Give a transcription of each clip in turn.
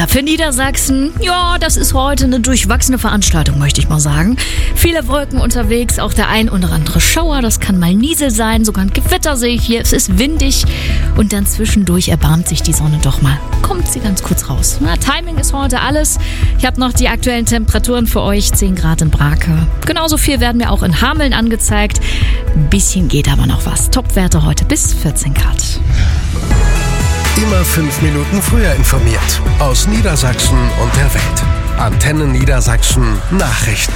Wetter für Niedersachsen. Ja, das ist heute eine durchwachsene Veranstaltung, möchte ich mal sagen. Viele Wolken unterwegs, auch der ein oder andere Schauer. Das kann mal Niesel sein, sogar ein Gewitter sehe ich hier. Es ist windig und dann zwischendurch erbarmt sich die Sonne doch mal. Kommt sie ganz kurz raus. Na, Timing ist heute alles. Ich habe noch die aktuellen Temperaturen für euch. 10 Grad in Brake. Genauso viel werden mir auch in Hameln angezeigt. Ein bisschen geht aber noch was. Topwerte heute bis 14 Grad. Immer 5 Minuten früher informiert. Aus Niedersachsen und der Welt. Antenne Niedersachsen Nachrichten.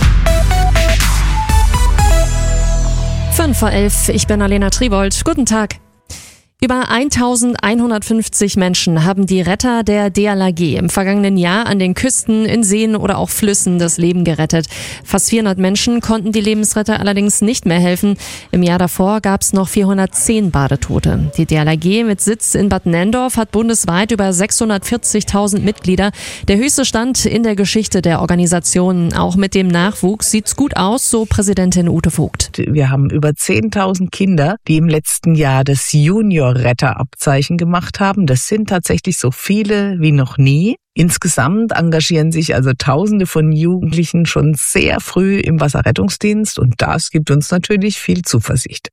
5:11 Uhr, ich bin Alena Tribold. Guten Tag. Über 1150 Menschen haben die Retter der DLRG im vergangenen Jahr an den Küsten, in Seen oder auch Flüssen das Leben gerettet. Fast 400 Menschen konnten die Lebensretter allerdings nicht mehr helfen. Im Jahr davor gab es noch 410 Badetote. Die DLRG mit Sitz in Bad Nenndorf hat bundesweit über 640.000 Mitglieder. Der höchste Stand in der Geschichte der Organisation. Auch mit dem Nachwuchs sieht's gut aus, so Präsidentin Ute Vogt. Wir haben über 10.000 Kinder, die im letzten Jahr das Junior-Retterabzeichen gemacht haben. Das sind tatsächlich so viele wie noch nie. Insgesamt engagieren sich also Tausende von Jugendlichen schon sehr früh im Wasserrettungsdienst und das gibt uns natürlich viel Zuversicht.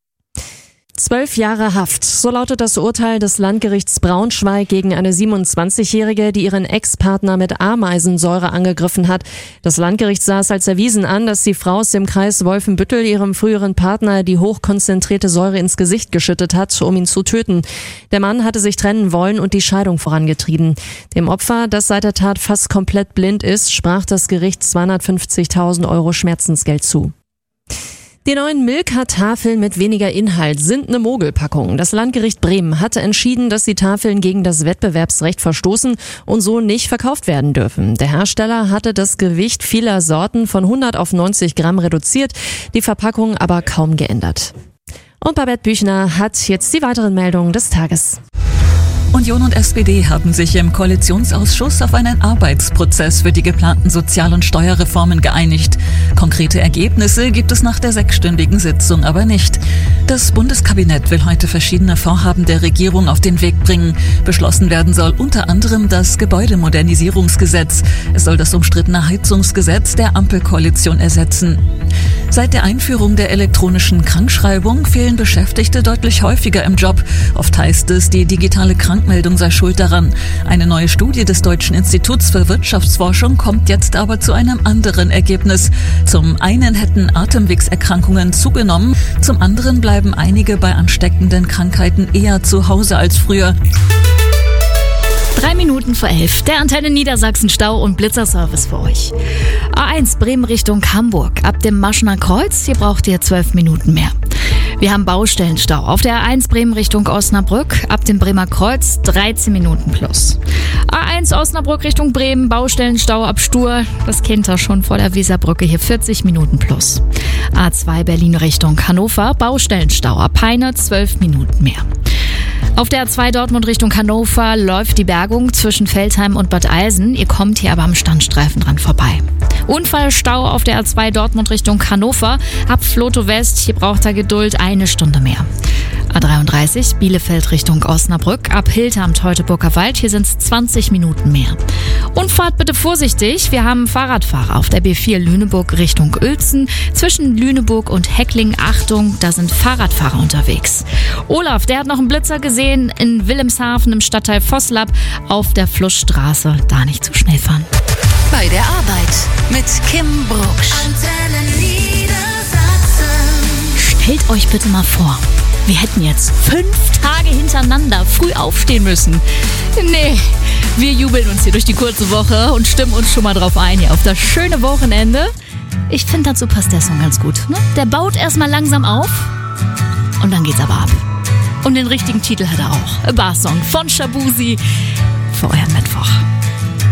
12 Jahre Haft. So lautet das Urteil des Landgerichts Braunschweig gegen eine 27-Jährige, die ihren Ex-Partner mit Ameisensäure angegriffen hat. Das Landgericht sah es als erwiesen an, dass die Frau aus dem Kreis Wolfenbüttel ihrem früheren Partner die hochkonzentrierte Säure ins Gesicht geschüttet hat, um ihn zu töten. Der Mann hatte sich trennen wollen und die Scheidung vorangetrieben. Dem Opfer, das seit der Tat fast komplett blind ist, sprach das Gericht 250.000 € Schmerzensgeld zu. Die neuen Milka-Tafeln mit weniger Inhalt sind eine Mogelpackung. Das Landgericht Bremen hatte entschieden, dass die Tafeln gegen das Wettbewerbsrecht verstoßen und so nicht verkauft werden dürfen. Der Hersteller hatte das Gewicht vieler Sorten von 100 auf 90 Gramm reduziert, die Verpackung aber kaum geändert. Und Babette Büchner hat jetzt die weiteren Meldungen des Tages. Union und SPD haben sich im Koalitionsausschuss auf einen Arbeitsprozess für die geplanten Sozial- und Steuerreformen geeinigt. Konkrete Ergebnisse gibt es nach der 6-stündigen Sitzung aber nicht. Das Bundeskabinett will heute verschiedene Vorhaben der Regierung auf den Weg bringen. Beschlossen werden soll unter anderem das Gebäudemodernisierungsgesetz. Es soll das umstrittene Heizungsgesetz der Ampelkoalition ersetzen. Seit der Einführung der elektronischen Krankschreibung fehlen Beschäftigte deutlich häufiger im Job. Oft heißt es, die digitale Krankmeldung sei schuld daran. Eine neue Studie des Deutschen Instituts für Wirtschaftsforschung kommt jetzt aber zu einem anderen Ergebnis. Zum einen hätten Atemwegserkrankungen zugenommen, zum anderen bleiben einige bei ansteckenden Krankheiten eher zu Hause als früher. 3 Minuten vor 11. Der Antenne Niedersachsen Stau- und Blitzerservice für euch. A1 Bremen Richtung Hamburg. Ab dem Maschener Kreuz, hier braucht ihr 12 Minuten mehr. Wir haben Baustellenstau auf der A1 Bremen Richtung Osnabrück. Ab dem Bremer Kreuz 13 Minuten plus. A1 Osnabrück Richtung Bremen, Baustellenstau ab Stur. Das kennt ihr schon vor der Weserbrücke, hier 40 Minuten plus. A2 Berlin Richtung Hannover, Baustellenstau ab Peine 12 Minuten mehr. Auf der A2 Dortmund Richtung Hannover läuft die Bergung zwischen Veltheim und Bad Eilsen. Ihr kommt hier aber am Standstreifen dran vorbei. Unfallstau auf der A2 Dortmund Richtung Hannover. Ab Floto West, hier braucht er Geduld 1 Stunde mehr. A33 Bielefeld Richtung Osnabrück. Ab Hildesheim Teutoburger Wald, hier sind es 20 Minuten mehr. Und fahrt bitte vorsichtig, wir haben Fahrradfahrer auf der B4 Lüneburg Richtung Uelzen. Zwischen Lüneburg und Heckling, Achtung, da sind Fahrradfahrer unterwegs. Olaf, der hat noch einen Blitzer gesehen in Wilhelmshaven im Stadtteil Vosslab auf der Flussstraße. Da nicht zu schnell fahren. Bei der Arbeit mit Kim Brucksch. Antenne Niedersachsen. Stellt euch bitte mal vor, wir hätten jetzt 5 Tage hintereinander früh aufstehen müssen. Nee, wir jubeln uns hier durch die kurze Woche und stimmen uns schon mal drauf ein hier auf das schöne Wochenende. Ich finde, dazu passt der Song ganz gut. Ne? Der baut erstmal langsam auf und dann geht's aber ab. Und den richtigen Titel hat er auch. A Bar Song von Shabuzi für euren Mittwoch.